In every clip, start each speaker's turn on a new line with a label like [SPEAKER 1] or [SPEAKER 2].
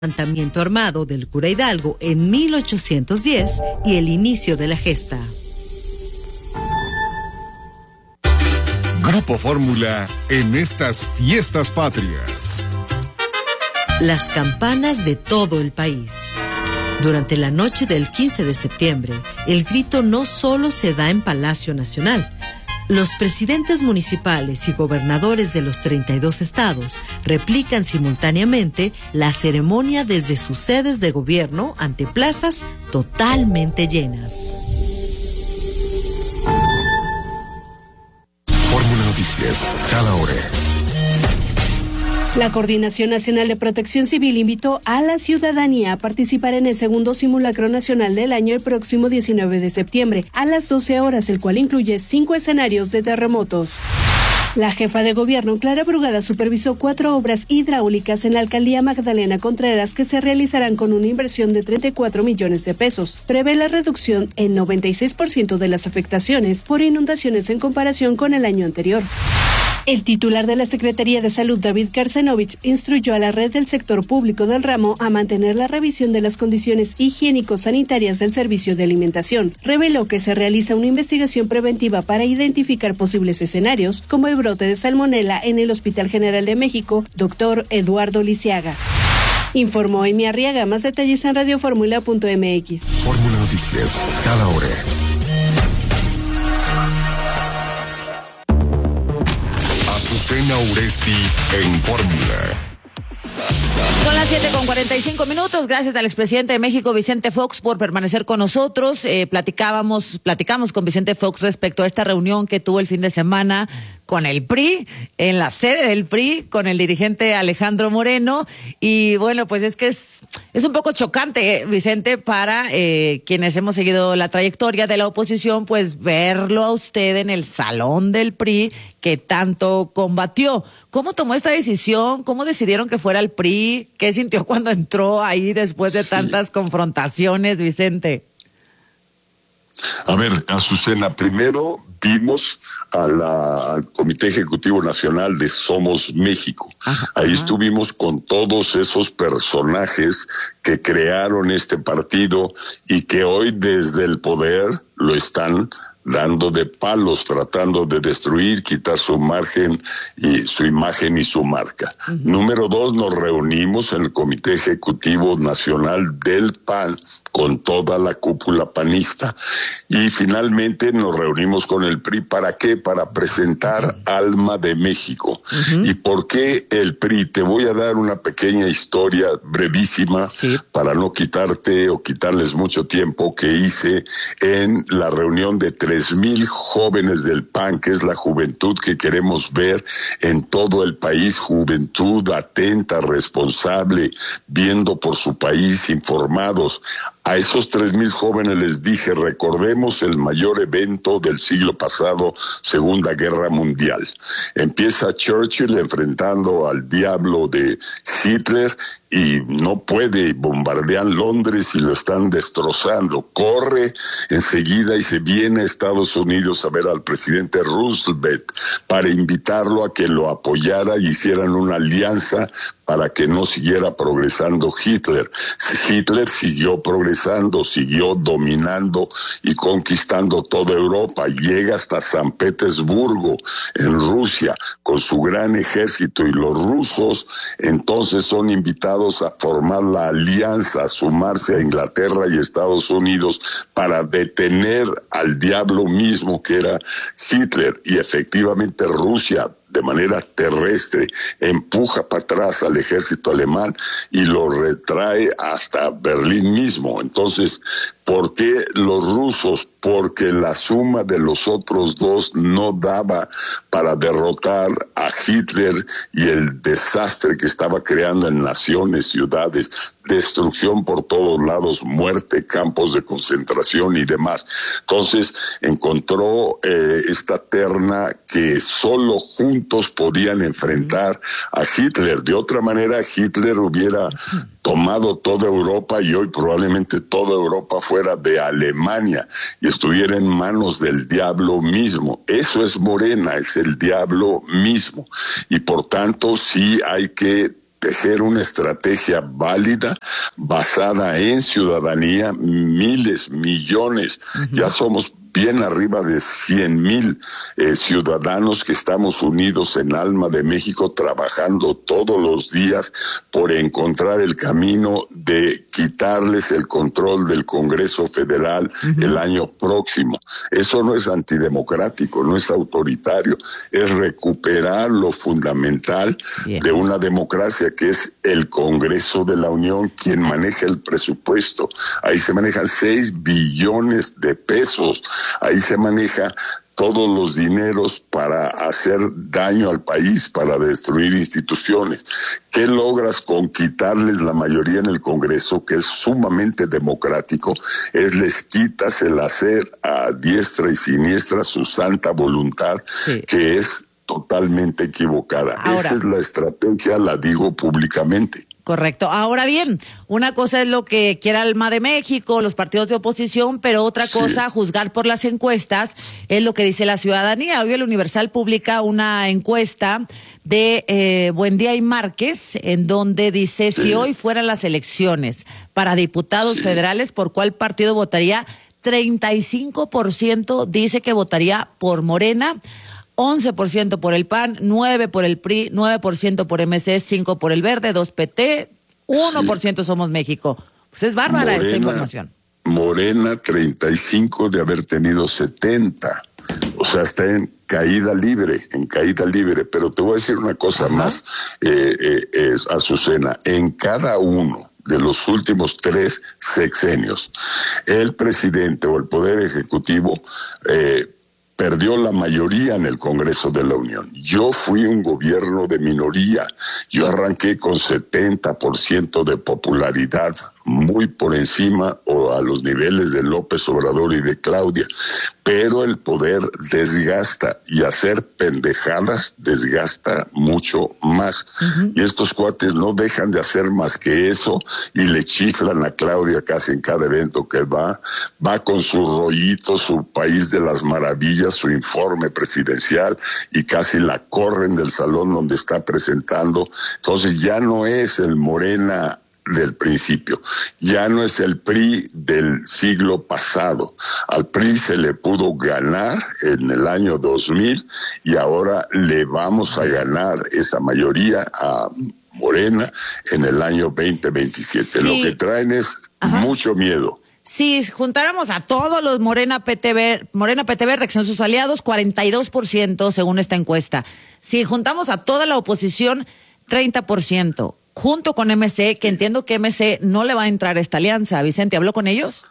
[SPEAKER 1] levantamiento armado del cura Hidalgo en 1810 y el inicio de la gesta.
[SPEAKER 2] Grupo Fórmula en estas fiestas patrias.
[SPEAKER 1] Las campanas de todo el país. Durante la noche del 15 de septiembre, el grito no solo se da en Palacio Nacional. Los presidentes municipales y gobernadores de los 32 estados replican simultáneamente la ceremonia desde sus sedes de gobierno ante plazas totalmente llenas.
[SPEAKER 2] Fórmula Noticias, cada hora.
[SPEAKER 3] La Coordinación Nacional de Protección Civil invitó a la ciudadanía a participar en el segundo simulacro nacional del año el próximo 19 de septiembre a las 12 horas, el cual incluye 5 escenarios de terremotos. La jefa de gobierno, Clara Brugada, supervisó 4 obras hidráulicas en la alcaldía Magdalena Contreras que se realizarán con una inversión de 34 millones de pesos. Prevé la reducción en 96% de las afectaciones por inundaciones en comparación con el año anterior. El titular de la Secretaría de Salud, David Karcenovich, instruyó a la red del sector público del ramo a mantener la revisión de las condiciones higiénico-sanitarias del servicio de alimentación. Reveló que se realiza una investigación preventiva para identificar posibles escenarios, como el brote de salmonela en el Hospital General de México, Dr. Eduardo Lisiaga. Informó Amy Arriaga. Más detalles en radioformula.mx.
[SPEAKER 2] Fórmula Noticias, cada hora. Azucena Uresti en Fórmula.
[SPEAKER 4] Son las 7:45. Gracias al expresidente de México, Vicente Fox, por permanecer con nosotros. Platicamos con Vicente Fox respecto a esta reunión que tuvo el fin de semana con el PRI, en la sede del PRI, con el dirigente Alejandro Moreno. Y bueno, pues es que es un poco chocante, Vicente, para quienes hemos seguido la trayectoria de la oposición, pues verlo a usted en el salón del PRI que tanto combatió. ¿Cómo tomó esta decisión? ¿Cómo decidieron que fuera el PRI? ¿Qué sintió cuando entró ahí después de tantas confrontaciones, Vicente?
[SPEAKER 5] A ver, Azucena, primero vimos al Comité Ejecutivo Nacional de Somos México. Ahí estuvimos con todos esos personajes que crearon este partido y que hoy desde el poder lo están dando de palos, tratando de destruir, quitar su imagen y su marca. Número 2, nos reunimos en el Comité Ejecutivo Nacional del PAN con toda la cúpula panista y finalmente nos reunimos con el PRI. ¿Para qué? Para presentar Alma de México. ¿Y por qué el PRI? Te voy a dar una pequeña historia brevísima para no quitarte o quitarles mucho tiempo que hice en la reunión de 3,000 jóvenes del PAN, que es la juventud que queremos ver en todo el país, juventud atenta, responsable, viendo por su país, informados. A esos 3,000 jóvenes les dije, recordemos el mayor evento del siglo pasado, Segunda Guerra Mundial. Empieza Churchill enfrentando al diablo de Hitler y no puede, bombardean Londres y lo están destrozando. Corre enseguida y se viene a Estados Unidos a ver al presidente Roosevelt para invitarlo a que lo apoyara y hicieran una alianza para que no siguiera progresando Hitler. Hitler siguió progresando, siguió dominando y conquistando toda Europa. Llega hasta San Petersburgo, en Rusia, con su gran ejército, y los rusos entonces son invitados a formar la alianza, a sumarse a Inglaterra y Estados Unidos para detener al diablo mismo que era Hitler. Y efectivamente Rusia, de manera terrestre, empuja para atrás al ejército alemán y lo retrae hasta Berlín mismo. Entonces, ¿por qué los rusos? Porque la suma de los otros dos no daba para derrotar a Hitler y el desastre que estaba creando en naciones, ciudades, destrucción por todos lados, muerte, campos de concentración y demás. Entonces encontró esta terna que solo juntos podían enfrentar a Hitler. De otra manera, Hitler hubiera tomado toda Europa y hoy probablemente toda Europa fuera de Alemania y estuviera en manos del diablo mismo. Eso es Morena, es el diablo mismo. Y por tanto sí hay que tejer una estrategia válida basada en ciudadanía, miles, millones, ya somos bien arriba de 100,000 ciudadanos que estamos unidos en Alma de México, trabajando todos los días por encontrar el camino de quitarles el control del Congreso Federal el año próximo. Eso no es antidemocrático, no es autoritario, es recuperar lo fundamental de una democracia, que es el Congreso de la Unión, quien maneja el presupuesto. Ahí se manejan 6 billones de pesos. Ahí se maneja todos los dineros para hacer daño al país, para destruir instituciones. ¿Qué logras con quitarles la mayoría en el Congreso, que es sumamente democrático? Les quitas el hacer a diestra y siniestra su santa voluntad, que es totalmente equivocada. Ahora, esa es la estrategia, la digo públicamente.
[SPEAKER 4] Correcto. Ahora bien, una cosa es lo que quiera Alma de México, los partidos de oposición, pero otra cosa, a juzgar por las encuestas, es lo que dice la ciudadanía. Hoy el Universal publica una encuesta de Buendía y Márquez, en donde dice, si hoy fueran las elecciones para diputados federales, ¿por cuál partido votaría? 35% dice que votaría por Morena, 11% por el PAN, 9% por el PRI, 9% por MC, 5% por el Verde, 2% PT, 1% Somos México. Pues es bárbara esta información.
[SPEAKER 5] Morena, 35 de haber tenido 70. O sea, está en caída libre. Pero te voy a decir una cosa más, Azucena. En cada uno de los últimos 3 sexenios, el presidente o el Poder Ejecutivo perdió la mayoría en el Congreso de la Unión. Yo fui un gobierno de minoría. Yo arranqué con 70% de popularidad, muy por encima o a los niveles de López Obrador y de Claudia. Pero el poder desgasta, y hacer pendejadas desgasta mucho más. Y estos cuates no dejan de hacer más que eso, y le chiflan a Claudia casi en cada evento que va con su rollito, su país de las maravillas, su informe presidencial, y casi la corren del salón donde está presentando. Entonces ya no es el Morena del principio, ya no es el PRI del siglo pasado. Al PRI se le pudo ganar en el año 2000 y ahora le vamos a ganar esa mayoría a Morena en el año 2027. Lo que traen es mucho miedo.
[SPEAKER 4] Si juntáramos a todos los Morena PT Verde, que son sus aliados, 42% según esta encuesta. Si juntamos a toda la oposición, 30%. Junto con MC, que entiendo que MC no le va a entrar a esta alianza. Vicente, ¿habló con ellos?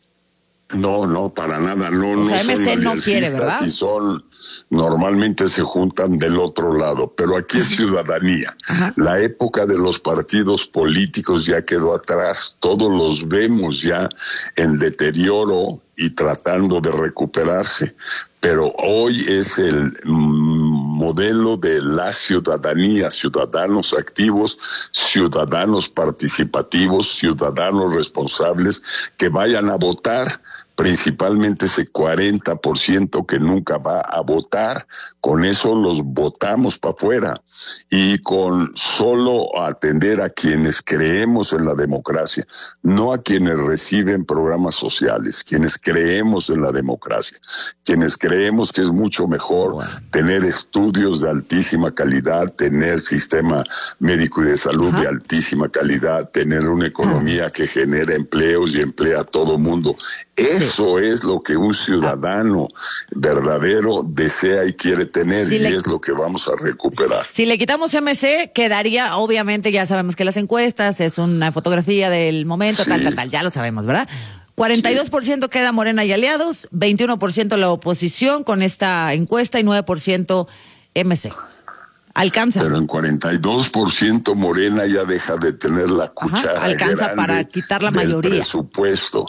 [SPEAKER 5] No, para nada. No,
[SPEAKER 4] o sea, MC no quiere, ¿verdad?
[SPEAKER 5] Normalmente se juntan del otro lado, pero aquí es ciudadanía. La época de los partidos políticos ya quedó atrás. Todos los vemos ya en deterioro y tratando de recuperarse. Pero hoy es el modelo de la ciudadanía, ciudadanos activos, ciudadanos participativos, ciudadanos responsables que vayan a votar. Principalmente ese 40% que nunca va a votar, con eso los votamos para afuera, y con solo atender a quienes creemos en la democracia, no a quienes reciben programas sociales, quienes creemos en la democracia, quienes creemos que es mucho mejor tener estudios de altísima calidad, tener sistema médico y de salud de altísima calidad, tener una economía que genera empleos y emplea a todo mundo. Eso es lo que un ciudadano verdadero desea y quiere tener, y es lo que vamos a recuperar.
[SPEAKER 4] Si le quitamos MC, quedaría, obviamente, ya sabemos que las encuestas es una fotografía del momento, tal, ya lo sabemos, ¿verdad? 42% queda Morena y aliados, 21% la oposición con esta encuesta y 9% MC. Alcanza.
[SPEAKER 5] Pero en 42% Morena ya deja de tener la cuchara.
[SPEAKER 4] Alcanza para quitar la mayoría.
[SPEAKER 5] Del presupuesto.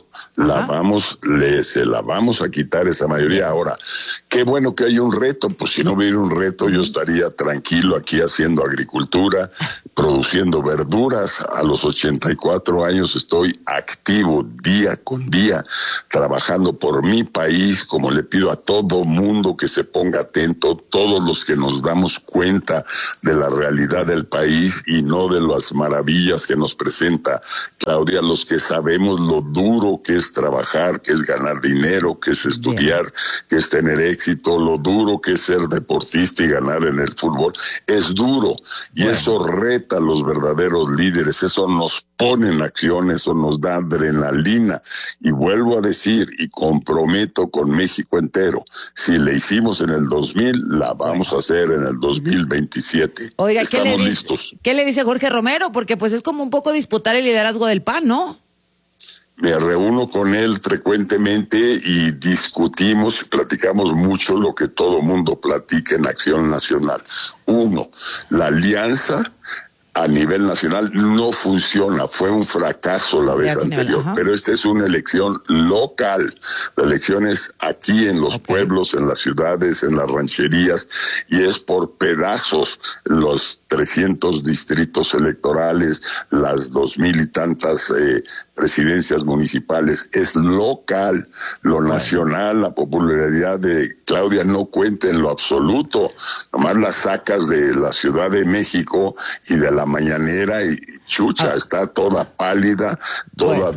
[SPEAKER 5] Se la vamos a quitar esa mayoría. Ahora, qué bueno que hay un reto. Pues si no hubiera un reto, yo estaría tranquilo aquí haciendo agricultura, produciendo verduras. A los 84 años estoy activo día con día, trabajando por mi país, como le pido a todo mundo que se ponga atento, todos los que nos damos cuenta cerca de la realidad del país y no de las maravillas que nos presenta Claudia, los que sabemos lo duro que es trabajar, que es ganar dinero, que es estudiar, que es tener éxito, lo duro que es ser deportista y ganar en el fútbol, es duro. Y eso reta a los verdaderos líderes, eso nos pone en acción, eso nos da adrenalina. Y vuelvo a decir, y comprometo con México entero, si le hicimos en el 2000, la vamos a hacer en el 2027.
[SPEAKER 4] Oiga,
[SPEAKER 5] estamos listos.
[SPEAKER 4] ¿Qué le dice Jorge Romero? Porque pues es como un poco disputar el liderazgo del PAN, ¿no?
[SPEAKER 5] Me reúno con él frecuentemente y discutimos y platicamos mucho lo que todo mundo platica en Acción Nacional. Uno, la alianza a nivel nacional no funciona, fue un fracaso la vez anterior, pero esta es una elección local, la elección es aquí en los pueblos, en las ciudades, en las rancherías, y es por pedazos los 300 distritos electorales, las 2,000 y tantas presidencias municipales, es local, lo nacional, la popularidad de Claudia no cuenta en lo absoluto, nomás la sacas de la Ciudad de México y de la mañanera y chucha, está toda pálida, toda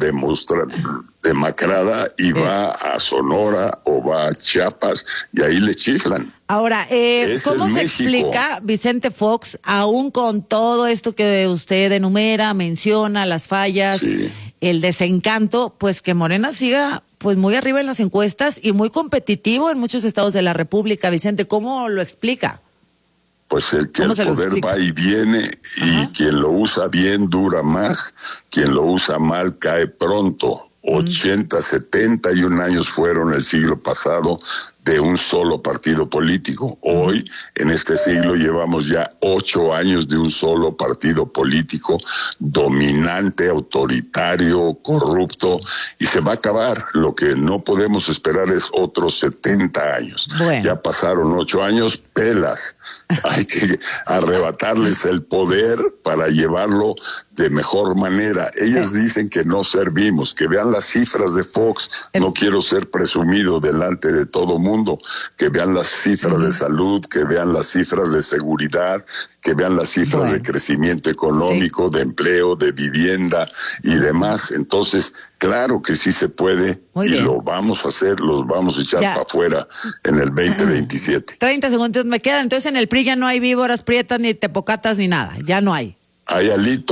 [SPEAKER 5] demacrada y va a Sonora o va a Chiapas y ahí le chiflan.
[SPEAKER 4] Ahora, ¿cómo se explica, Vicente Fox, aún con todo esto que usted enumera, menciona, las fallas, el desencanto, pues que Morena siga pues muy arriba en las encuestas y muy competitivo en muchos estados de la República? Vicente, ¿cómo lo explica?
[SPEAKER 5] Pues el poder va y viene y quien lo usa bien dura más, quien lo usa mal cae pronto. 80, 71 años fueron el siglo pasado de un solo partido político. Hoy, en este siglo, llevamos ya 8 años de un solo partido político dominante, autoritario, corrupto, y se va a acabar. Lo que no podemos esperar es otros 70 años. Ya pasaron 8 años, pelas. Hay que arrebatarles el poder para llevarlo de mejor manera. Ellas dicen que no servimos, que vean las cifras de Fox. No quiero ser presumido delante de todo mundo, que vean las cifras de salud, que vean las cifras de seguridad, que vean las cifras de crecimiento económico, de empleo, de vivienda y demás. Entonces, claro que sí se puede lo vamos a hacer, los vamos a echar para afuera en el 2027.
[SPEAKER 4] 30 segundos me quedan. Entonces en el PRI ya no hay víboras prietas, ni tepocatas, ni nada. Ya no hay.
[SPEAKER 5] Hay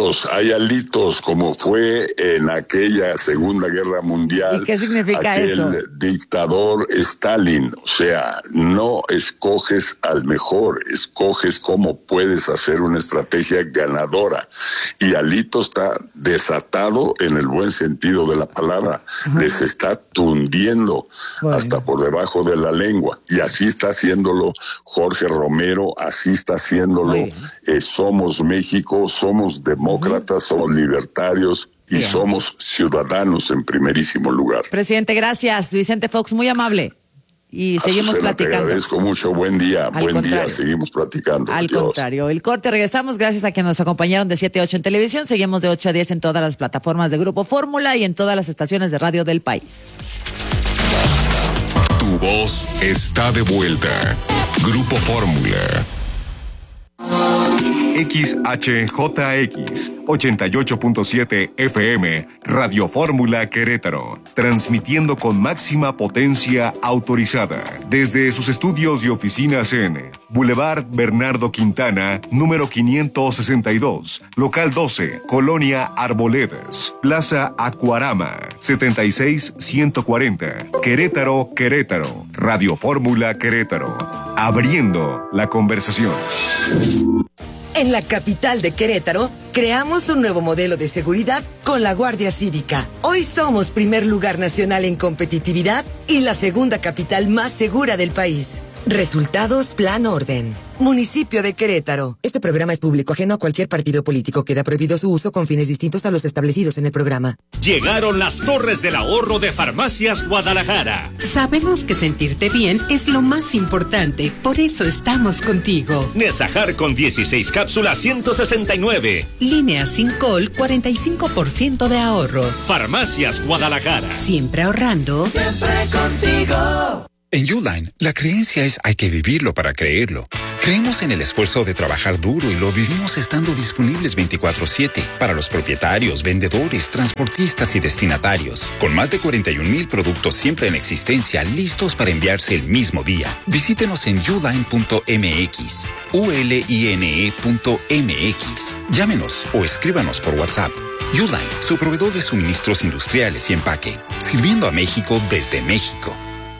[SPEAKER 5] alitos, como fue en aquella Segunda Guerra Mundial.
[SPEAKER 4] ¿Y qué significa eso?
[SPEAKER 5] Aquel dictador Stalin. O sea, no escoges al mejor, escoges cómo puedes hacer una estrategia ganadora. Y Alito está desatado en el buen sentido de la palabra. Les está tundiendo hasta por debajo de la lengua. Y así está haciéndolo Jorge Romero, así está haciéndolo Somos México, somos demócratas, somos libertarios y somos ciudadanos en primerísimo lugar.
[SPEAKER 4] Presidente, gracias. Vicente Fox, muy amable. Y seguimos platicando.
[SPEAKER 5] Te agradezco mucho. Buen día. Día. Seguimos platicando.
[SPEAKER 4] Al contrario. El corte, regresamos. Gracias a quienes nos acompañaron de 7 a 8 en televisión. Seguimos de 8 a 10 en todas las plataformas de Grupo Fórmula y en todas las estaciones de radio del país.
[SPEAKER 2] Tu voz está de vuelta. Grupo Fórmula. XHJX 88.7 FM Radio Fórmula Querétaro, transmitiendo con máxima potencia autorizada desde sus estudios y oficinas en Boulevard Bernardo Quintana, número 562, local 12, Colonia Arboledas, Plaza Acuarama, 76140, Querétaro, Radio Fórmula Querétaro, abriendo la conversación.
[SPEAKER 6] En la capital de Querétaro, creamos un nuevo modelo de seguridad con la Guardia Cívica. Hoy somos primer lugar nacional en competitividad y la segunda capital más segura del país. Resultados Plan Orden. Municipio de Querétaro. Este programa es público, ajeno a cualquier partido político. Queda prohibido su uso con fines distintos a los establecidos en el programa.
[SPEAKER 7] Llegaron las Torres del Ahorro de Farmacias Guadalajara.
[SPEAKER 8] Sabemos que sentirte bien es lo más importante, por eso estamos contigo.
[SPEAKER 7] Nesajar con 16 cápsulas, 169.
[SPEAKER 8] Línea Sincol, 45% de ahorro.
[SPEAKER 7] Farmacias Guadalajara.
[SPEAKER 8] Siempre ahorrando.
[SPEAKER 6] Siempre contigo.
[SPEAKER 9] En Uline, la creencia es hay que vivirlo para creerlo. Creemos en el esfuerzo de trabajar duro y lo vivimos estando disponibles 24/7 para los propietarios, vendedores, transportistas y destinatarios. Con más de 41,000 productos siempre en existencia, listos para enviarse el mismo día. Visítenos en uline.mx, uline.mx. Llámenos o escríbanos por WhatsApp. Uline, su proveedor de suministros industriales y empaque. Sirviendo a México desde México.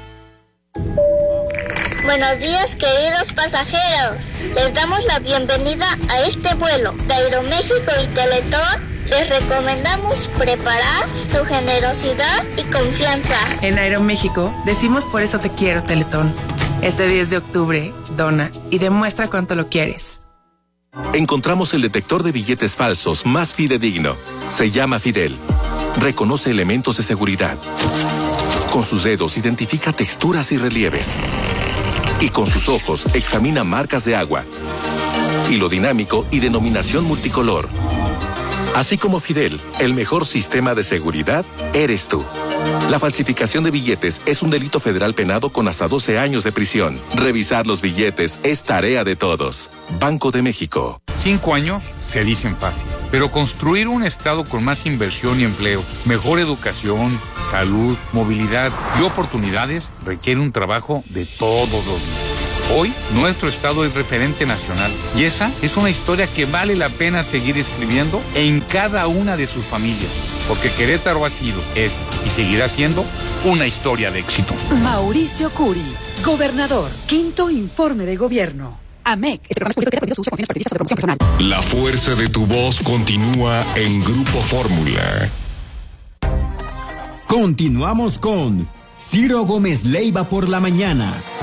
[SPEAKER 10] Buenos días, queridos pasajeros. Les damos la bienvenida a este vuelo de Aeroméxico y Teletón. Les recomendamos preparar su generosidad y confianza.
[SPEAKER 11] En Aeroméxico decimos por eso te quiero, Teletón. Este 10 de octubre, dona y demuestra cuánto lo quieres.
[SPEAKER 12] Encontramos el detector de billetes falsos más fidedigno. Se llama Fidel. Reconoce elementos de seguridad. Con sus dedos identifica texturas y relieves. Y con sus ojos examina marcas de agua. Hilo dinámico y denominación multicolor. Así como Fidel, el mejor sistema de seguridad eres tú. La falsificación de billetes es un delito federal penado con hasta 12 años de prisión. Revisar los billetes es tarea de todos. Banco de México.
[SPEAKER 13] 5 años se dicen fácil, pero construir un estado con más inversión y empleo, mejor educación, salud, movilidad y oportunidades requiere un trabajo de todos los días. Hoy, nuestro estado es referente nacional y esa es una historia que vale la pena seguir escribiendo en cada una de sus familias, porque Querétaro ha sido, es y seguirá siendo una historia de éxito.
[SPEAKER 14] Mauricio Curi, gobernador, 5º informe de gobierno. AMEC, este programa es público y uso con fines partidistas o de promoción personal.
[SPEAKER 2] La fuerza de tu voz continúa en Grupo Fórmula.
[SPEAKER 15] Continuamos con Ciro Gómez Leiva por la mañana.